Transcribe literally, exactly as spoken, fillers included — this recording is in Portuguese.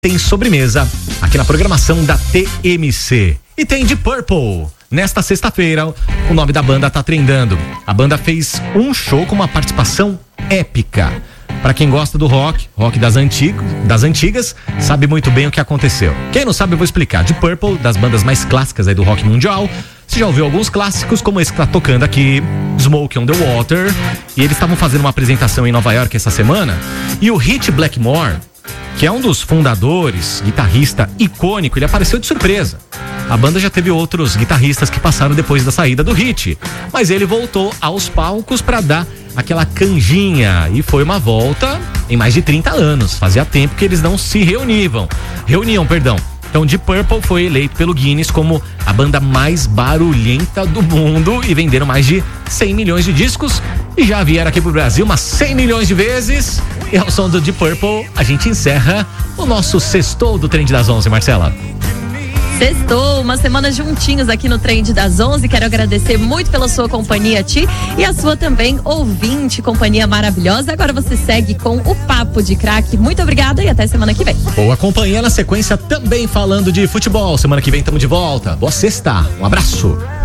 tem sobremesa aqui na programação da T M C. E tem Deep Purple. Nesta sexta-feira, o nome da banda tá trendando. A banda fez um show com uma participação épica. Pra quem gosta do rock, rock das, antigo, das antigas, sabe muito bem o que aconteceu. Quem não sabe, eu vou explicar. Deep Purple, das bandas mais clássicas aí do rock mundial. Você já ouviu alguns clássicos, como esse que tá tocando aqui, Smoke on the Water. E eles estavam fazendo uma apresentação em Nova York essa semana. E o Ritchie Blackmore, que é um dos fundadores, guitarrista icônico, ele apareceu de surpresa. A banda já teve outros guitarristas que passaram depois da saída do Ritchie, mas ele voltou aos palcos para dar aquela canjinha, e foi uma volta em mais de trinta anos. Fazia tempo que eles não se reuniam. Reuniam, perdão. Então, Deep Purple foi eleito pelo Guinness como a banda mais barulhenta do mundo e venderam mais de cem milhões de discos e já vieram aqui pro Brasil umas cem milhões de vezes. E ao som do Deep Purple, a gente encerra o nosso sextou do Trend das onze, Marcela. Sextou, uma semana juntinhos aqui no Trend das onze. Quero agradecer muito pela sua companhia, Ti, e a sua também, ouvinte, companhia maravilhosa. Agora você segue com o Papo de Craque. Muito obrigada e até semana que vem. Boa companhia na sequência, também falando de futebol. Semana que vem estamos de volta. Boa sexta, um abraço.